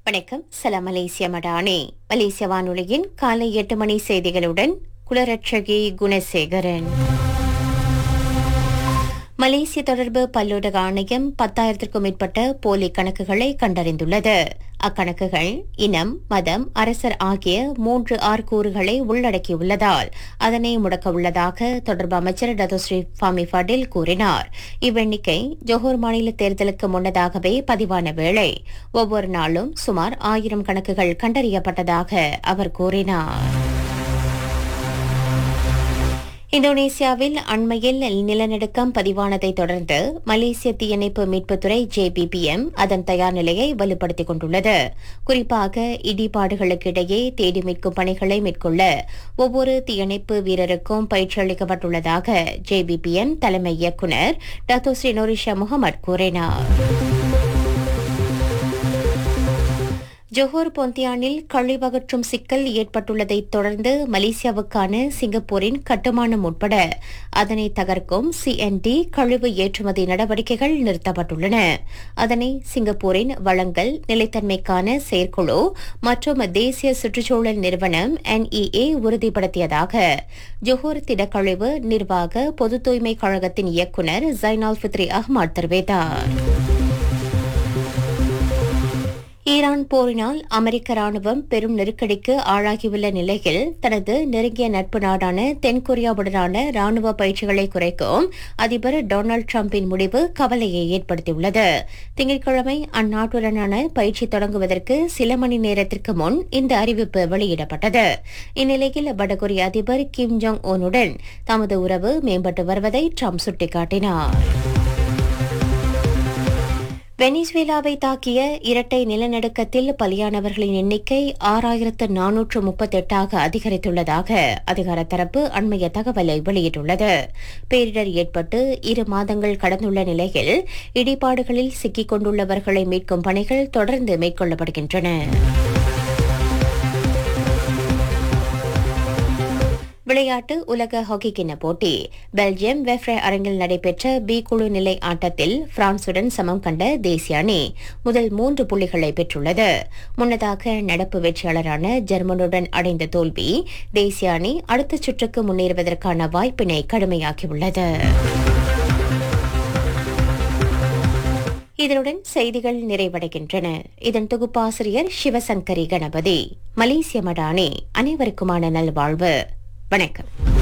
வணக்கம். சலாம் மலேசிய மடானே. மலேசிய வானொலியின் காலை 8 மணி செய்திகளுடன் குலரட்சகி குணசேகரன். மலேசிய தொடர்பு பல்லூடக ஆணையம் 10,000க்கும் மேற்பட்ட போலி கணக்குகளை கண்டறிந்துள்ளது. அக்கணக்குகள் இனம், மதம், அரசர் ஆகிய 3 கூறுகளை உள்ளடக்கியுள்ளதால் அதனை முடக்க உள்ளதாக தொடர்பு அமைச்சர் டத்தோஸ்ரீ ஃபாமி ஃபடில் கூறினார். இவ்வெண்ணிக்கை ஜொஹோர் மாநில தேர்தலுக்கு முன்னதாகவே பதிவான வேளை ஒவ்வொரு நாளும் சுமார் 1000 கணக்குகள் கண்டறியப்பட்டதாக அவர் கூறினார். இந்தோனேசியாவில் அண்மையில் நிலநடுக்கம் பதிவானதை தொடர்ந்து மலேசிய தீயணைப்பு மீட்புத்துறை JBPM அதன் தயார் நிலையை வலுப்படுத்திக் கொண்டுள்ளது. குறிப்பாக இடிபாடுகளுக்கு இடையே தேடி மீட்கும் பணிகளை மேற்கொள்ள ஒவ்வொரு தீயணைப்பு வீரருக்கும் பயிற்சி அளிக்கப்பட்டுள்ளதாக JBPM தலைமை இயக்குநர் டத்தோஸ்ரீ நோரிஷா முகமது கூறினார். ஜொஹோர் பொந்தியானில் கழிவகற்றும் சிக்கல் ஏற்பட்டுள்ளதைத் தொடர்ந்து மலேசியாவுக்கான சிங்கப்பூரின் கட்டுமானம் உட்பட அதனை தகர்க்கும் CND கழிவு ஏற்றுமதி நடவடிக்கைகள் நிறுத்தப்பட்டுள்ளன. அதனை சிங்கப்பூரின் வளங்கள் நிலைத்தன்மைக்கான செயற்குழு மற்றும் தேசிய சுற்றுச்சூழல் நிறுவனம் NEA உறுதிப்படுத்தியதாக ஜொஹோர் திடக்கழிவு நிர்வாக பொது தூய்மை கழகத்தின் இயக்குநர் ஜைனால் ஃபித்ரி அஹ்மத் தெரிவித்தார். ஈரான் போரினால் அமெரிக்க ராணுவம் பெரும் நெருக்கடிக்கு ஆளாகியுள்ள நிலையில் தனது நெருங்கிய நட்பு நாடான தென்கொரியாவுடனான ராணுவ பயிற்சிகளை குறைக்கும் அதிபர் டொனால்டு டிரம்பின் முடிவு கவலையை ஏற்படுத்தியுள்ளது. திங்கட்கிழமை அந்நாட்டுடனான பயிற்சி தொடங்குவதற்கு சில மணி நேரத்திற்கு முன் இந்த அறிவிப்பு வெளியிடப்பட்டது. இந்நிலையில் வடகொரிய அதிபர் கிம் ஜோங் உனுடன் தமது உறவு மேம்பட்டு வருவதை ட்ரம்ப் சுட்டிக்காட்டினார். வெனிசுவேலாவை தாக்கிய இரட்டை நிலநடுக்கத்தில் பலியானவர்களின் எண்ணிக்கை 6,438 அதிகரித்துள்ளதாக அதிகார தரப்பு அண்மைய தகவலை வெளியிட்டுள்ளது. பேரிடர் ஏற்பட்டு 2 மாதங்கள் கடந்துள்ள நிலையில் இடிபாடுகளில் சிக்கிக் கொண்டுள்ளவர்களை மீட்கும் பணிகள் தொடர்ந்து மேற்கொள்ளப்படுகின்றன. விளையாட்டு உலக ஹாக்கி கிண்ண போட்டி பெல்ஜியம் வெஃப்ரே அரங்கில் நடைபெற்ற B குழு நிலை ஆட்டத்தில் பிரான்சுடன் சமம் கண்ட தேசிய அணி முதல் 3 புள்ளிகளை பெற்றுள்ளது. முன்னதாக நடப்பு வெற்றியாளரான ஜெர்மனுடன் அடைந்த தோல்வி தேசிய அணி அடுத்த சுற்றுக்கு முன்னேறுவதற்கான வாய்ப்பினை கடுமையாக்கியுள்ளது. இதனுடன் செய்திகள் நிறைவடைகின்றன. இதன் தொகுப்பாசிரியர் சிவசங்கரி கணபதி. மலேசிய மடானே. அனைவருக்குமான நல்வாழ்வு. வணக்கம்.